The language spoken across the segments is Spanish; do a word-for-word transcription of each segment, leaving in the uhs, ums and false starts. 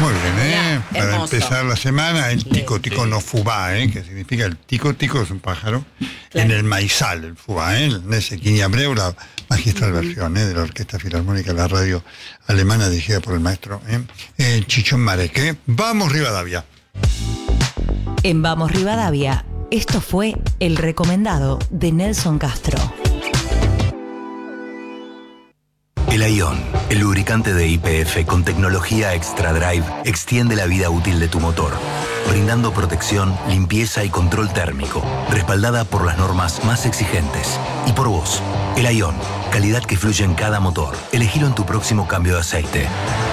Muy bien, ¿eh? Mirá, Para hermoso. empezar la semana, el tico tico no fubá, ¿eh? Que significa el tico tico es un pájaro en el maizal, el fubá, ¿eh? Ese Quini Abreu, la magistral uh-huh. versión, ¿eh? De la Orquesta Filarmónica de la radio alemana dirigida por el maestro ¿eh? Eh, Chichón Marek, ¿eh? Vamos Rivadavia. En Vamos Rivadavia, esto fue el recomendado de Nelson Castro. El Aion, el lubricante de Y P F con tecnología Extra Drive, extiende la vida útil de tu motor, brindando protección, limpieza y control térmico, respaldada por las normas más exigentes. Y por vos, el Aion, calidad que fluye en cada motor. Elegilo en tu próximo cambio de aceite.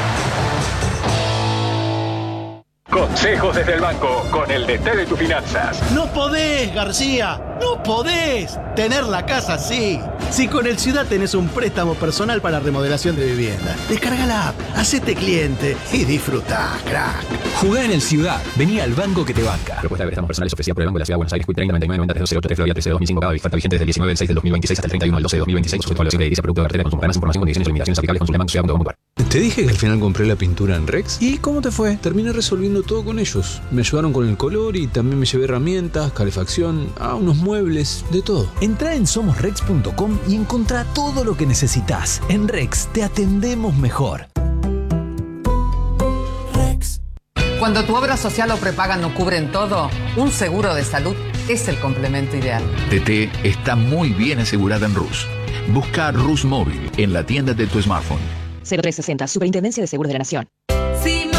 Consejos desde el banco con el D T de tus finanzas. No podés, García, no podés tener la casa así. Si con el Ciudad tenés un préstamo personal para remodelación de vivienda, descarga la app, hacete cliente y disfrutá, crack. Jugá en el Ciudad, vení al banco que te banca. Propuesta de préstamos personales ofrecida por el Banco de la Ciudad de Buenos Aires, treinta noventa y nueve noventa tres ocho tres Florida trece de dos mil cinco, cada oferta vigente desde el diecinueve del seis del dos mil veintiséis hasta el treinta y uno del doce de dos mil veintiséis, sujeto a evaluación de edilicia, producto de cartera de consumo. Para más información, condiciones y limitaciones aplicables, consulte banco ciudad punto com punto ar. Te dije que al final compré la pintura en Rex. ¿Y cómo te fue? Terminé resolviendo todo con ellos. Me ayudaron con el color y también me llevé herramientas, calefacción, ah, unos muebles, de todo. Entrá en somos rex punto com y encontrá todo lo que necesitas. En Rex te atendemos mejor. Rex. Cuando tu obra social o prepaga no cubren todo, un seguro de salud es el complemento ideal. T T está muy bien asegurada en Rus. Busca Rus Móvil en la tienda de tu smartphone. cero tres sesenta, Superintendencia de Seguros de la Nación.